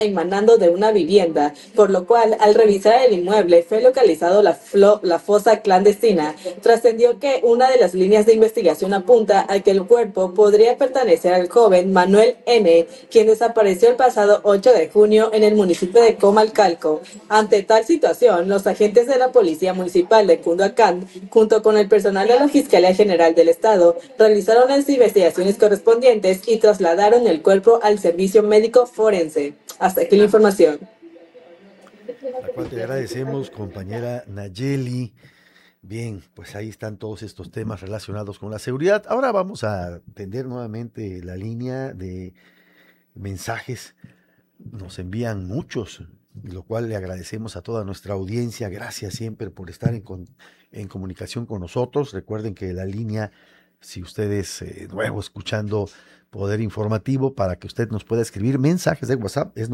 emanando de una vivienda, por lo cual al revisar el inmueble fue localizado la fosa clandestina. Trascendió que una de las líneas de investigación apunta a que el cuerpo podría pertenecer al joven Manuel N., quien desapareció el pasado 8 de junio en el municipio de Comalcalco. Ante tal situación, los agentes de la Policía Municipal de Cunduacán, junto con el personal de la Fiscalía General del Estado, realizaron las investigaciones correspondientes y trasladaron el cuerpo al servicio médico forense. Hasta aquí la información. La cual te agradecemos, compañera Nayeli. Bien, pues ahí están todos estos temas relacionados con la seguridad. Ahora vamos a atender nuevamente la línea de mensajes. Nos envían muchos, lo cual le agradecemos a toda nuestra audiencia. Gracias siempre por estar en comunicación con nosotros. Recuerden que la línea, si usted es nuevo escuchando Poder Informativo, para que usted nos pueda escribir mensajes de WhatsApp, es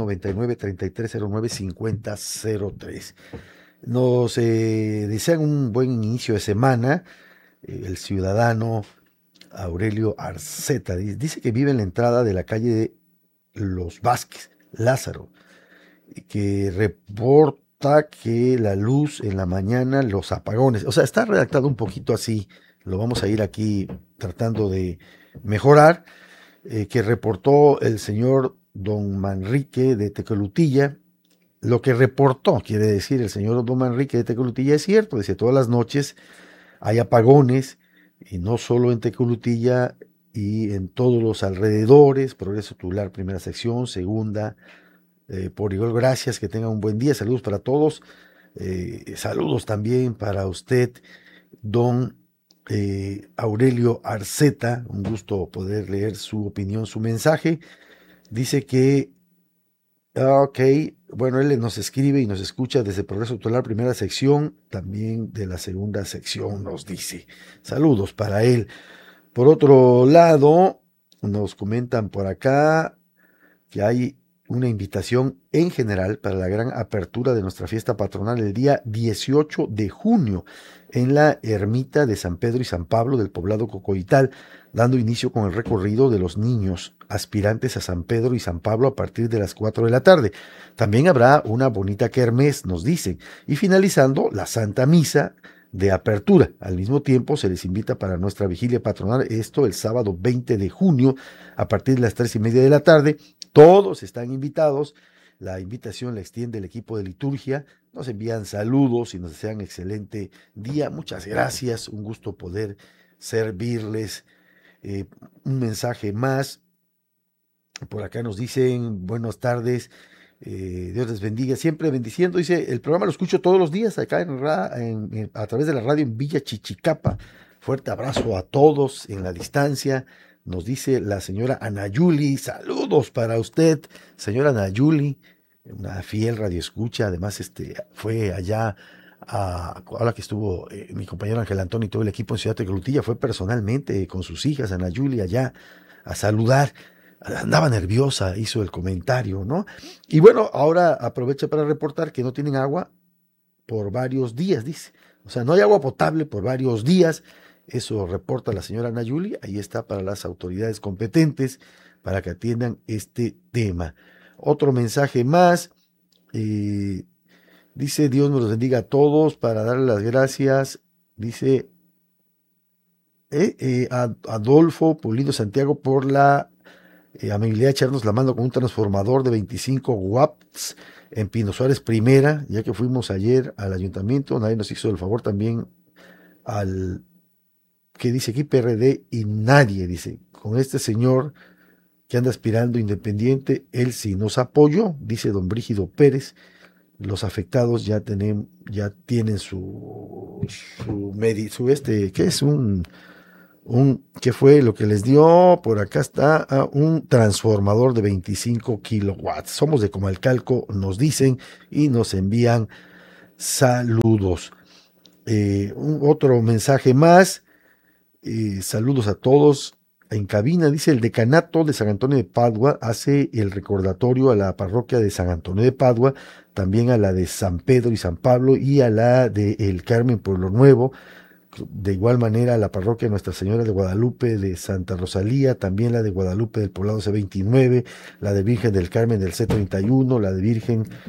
99-3309-5003. Nos desean un buen inicio de semana. El ciudadano Aurelio Arceta dice que vive en la entrada de la calle de Los Vázquez, Lázaro, que reporta que la luz en la mañana, los apagones, o sea, está redactado un poquito así, lo vamos a ir aquí tratando de mejorar, que reportó el señor don Manrique de Tecolutilla. Lo que reportó, quiere decir, el señor don Manrique de Tecolutilla es cierto, dice, todas las noches hay apagones, y no solo en Tecolutilla y en todos los alrededores. Progreso Tular, primera sección, segunda, por igual, gracias, que tengan un buen día, saludos para todos, saludos también para usted, don Aurelio Arceta, un gusto poder leer su opinión, su mensaje. Dice que ok, bueno, él nos escribe y nos escucha desde Progreso Tular, primera sección, también de la segunda sección, nos dice. Saludos para él. Por otro lado, nos comentan por acá que hay una invitación en general para la gran apertura de nuestra fiesta patronal el día 18 de junio en la ermita de San Pedro y San Pablo del poblado Cocoital, dando inicio con el recorrido de los niños aspirantes a San Pedro y San Pablo a partir de las 4 de la tarde. También habrá una bonita kermés, nos dicen, y finalizando la Santa Misa de apertura. Al mismo tiempo se les invita para nuestra vigilia patronal, esto el sábado 20 de junio a partir de las 3:30 de la tarde. Todos están invitados. La invitación la extiende el equipo de liturgia. Nos envían saludos y nos desean excelente día. Muchas gracias. Un gusto poder servirles. Un mensaje más. Por acá nos dicen buenas tardes. Dios les bendiga, siempre bendiciendo. Dice, el programa lo escucho todos los días acá a través de la radio en Villa Chichicapa. Fuerte abrazo a todos en la distancia. Nos dice la señora Anayuli, saludos para usted, señora Anayuli, una fiel radioescucha. Además, fue allá ahora que estuvo mi compañero Ángel Antonio y todo el equipo en Ciudad de Tecolutilla, fue personalmente con sus hijas, Anayuli, allá a saludar. Andaba nerviosa, hizo el comentario, ¿no? Y bueno, ahora aprovecha para reportar que no tienen agua por varios días, dice. O sea, no hay agua potable por varios días. Eso reporta la señora Nayuli. Ahí está para las autoridades competentes para que atiendan este tema. Otro mensaje más. Dice, Dios nos los bendiga a todos para darle las gracias. Dice Adolfo Pulido Santiago por la amabilidad de echarnos la mano con un transformador de 25 watts en Pino Suárez Primera, ya que fuimos ayer al ayuntamiento. Nadie nos hizo el favor también al que dice aquí PRD y nadie, dice, con este señor que anda aspirando independiente, él sí nos apoyó, dice don Brígido Pérez. Los afectados ya tienen ¿qué es? ¿Qué fue lo que les dio? Por acá está un transformador de 25 kilowatts. Somos de Comalcalco, nos dicen, y nos envían saludos. Otro mensaje más. Saludos a todos. En cabina, dice, el decanato de San Antonio de Padua hace el recordatorio a la parroquia de San Antonio de Padua, también a la de San Pedro y San Pablo y a la de El Carmen Pueblo Nuevo, De igual manera, la parroquia Nuestra Señora de Guadalupe de Santa Rosalía, también la de Guadalupe del Poblado C29, la de Virgen del Carmen del C31, la de Virgen